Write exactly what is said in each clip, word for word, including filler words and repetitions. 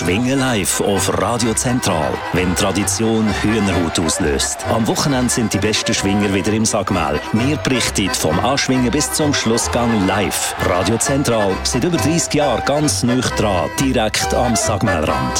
Schwingen live auf Radio Zentral, wenn Tradition Hühnerhaut auslöst. Am Wochenende sind die besten Schwinger wieder im Sagmel. Wir berichten vom Anschwingen bis zum Schlussgang live. Radio Zentral, seit über dreissig Jahren ganz nah dran, direkt am Sagmelrand.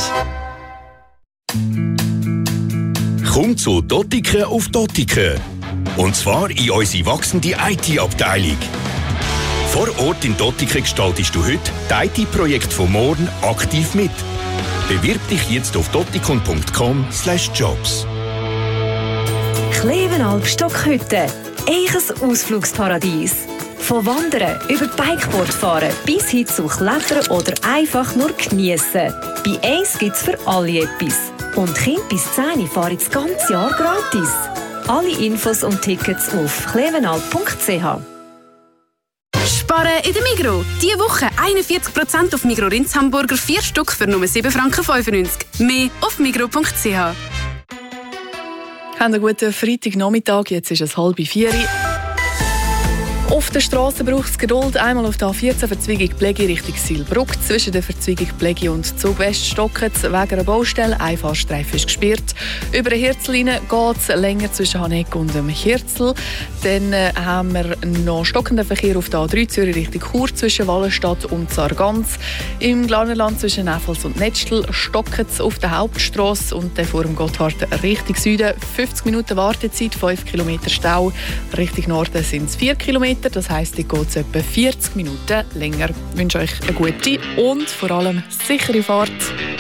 Komm zu Dottiken auf Dottiken. Und zwar in unsere wachsende I T-Abteilung. Vor Ort in Dottiken gestaltest du heute die I T-Projekte von morgen aktiv mit. Bewirb dich jetzt auf dottikon punkt com slash jobs. Klevenalp Stockhütte. Eiches Ausflugsparadies. Von Wandern über Bikeboardfahren bis hin zu Klettern oder einfach nur geniessen. Bei Ace gibt's für alle etwas. Und Kind bis zehn fahren das ganze Jahr gratis. Alle Infos und Tickets auf klevenalp punkt c h. Sparen in der Migros. Diese Woche einundvierzig Prozent auf Migros Rinds Hamburger, vier Stück für nur sieben Franken fünfundneunzig. Mehr auf migros punkt c h. Einen guten Freitagnachmittag, jetzt ist es halb vier. Auf der Straße braucht es Geduld. Einmal auf der A vierzehn Verzweigung Plägi Richtung Silbruck. Zwischen der Verzweigung Plägi und Zug West stocken es wegen einer Baustelle. Ein Fahrstreifen ist gesperrt. Über den Hirzel geht es länger zwischen Haneck und dem Hirzel. Dann äh, haben wir noch stockenden Verkehr auf der A drei Zürich Richtung Chur zwischen Wallenstadt und Sargans. Im Glanerland zwischen Neffels und Netzstel stocken es auf der Hauptstrasse und dann vor dem Gotthard Richtung Süden. fünfzig Minuten Wartezeit, fünf Kilometer Stau. Richtung Norden sind es vier Kilometer. Das heisst, es geht etwa vierzig Minuten länger. Ich wünsche euch eine gute und vor allem sichere Fahrt.